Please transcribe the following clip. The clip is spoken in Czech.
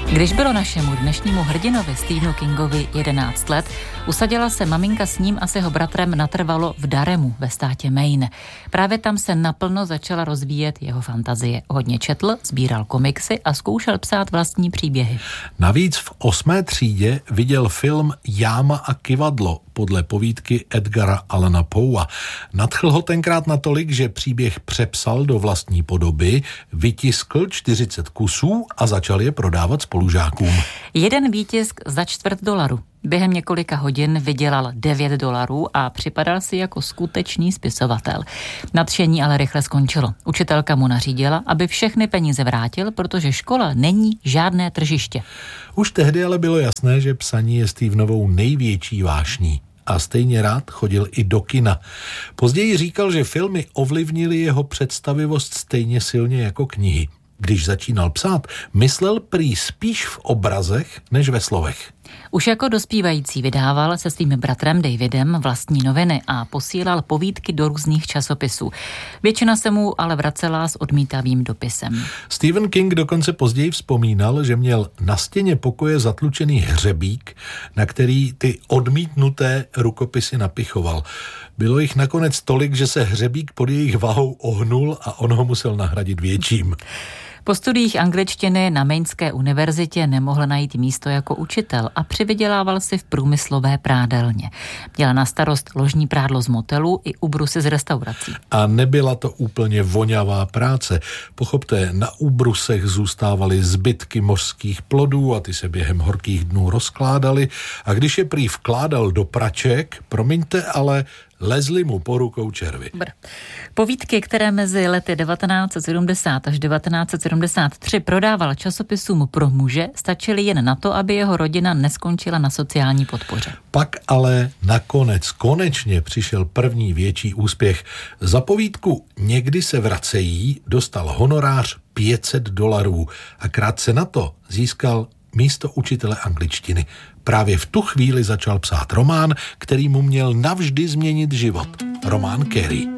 Když bylo našemu dnešnímu hrdinovi Stephenu Kingovi 11 let, usadila se maminka s ním a s jeho bratrem natrvalo v Daremu ve státě Maine. Právě tam se naplno začala rozvíjet jeho fantazie. Hodně četl, sbíral komiksy a zkoušel psát vlastní příběhy. Navíc v 8. třídě viděl film Jáma a kyvadlo podle povídky Edgara Allana Poea. Nadchl ho tenkrát natolik, že příběh přepsal do vlastní podoby, vytiskl 40 kusů a začal je prodávat spolužákům. Jeden výtisk za $2. Během několika hodin vydělal $9 a připadal si jako skutečný spisovatel. Nadšení ale rychle skončilo. Učitelka mu nařídila, aby všechny peníze vrátil, protože škola není žádné tržiště. Už tehdy ale bylo jasné, že psaní je Stephenovou největší vášní. A stejně rád chodil i do kina. Později říkal, že filmy ovlivnily jeho představivost stejně silně jako knihy. Když začínal psát, myslel prý spíš v obrazech než ve slovech. Už jako dospívající vydával se svým bratrem Davidem vlastní noviny a posílal povídky do různých časopisů. Většina se mu ale vracela s odmítavým dopisem. Stephen King dokonce později vzpomínal, že měl na stěně pokoje zatlučený hřebík, na který ty odmítnuté rukopisy napichoval. Bylo jich nakonec tolik, že se hřebík pod jejich vahou ohnul a on ho musel nahradit větším. Po studiích angličtiny na Mainské univerzitě nemohl najít místo jako učitel a přivydělával si v průmyslové prádelně. Měl na starost ložní prádlo z motelu i ubrusy z restaurací. A nebyla to úplně vonavá práce. Pochopte, na úbrusech zůstávaly zbytky mořských plodů a ty se během horkých dnů rozkládaly. A když je prý vkládal do praček, promiňte, ale lezly mu po rukou červy. Povídky, které mezi lety 1970 až 1973 prodával časopisům pro muže, stačily jen na to, aby jeho rodina neskončila na sociální podpoře. Pak ale nakonec konečně přišel první větší úspěch. Za povídku Někdy se vracejí dostal honorář $500 a krátce na to získal místo učitele angličtiny. Právě v tu chvíli začal psát román, který mu měl navždy změnit život. Román Carrie.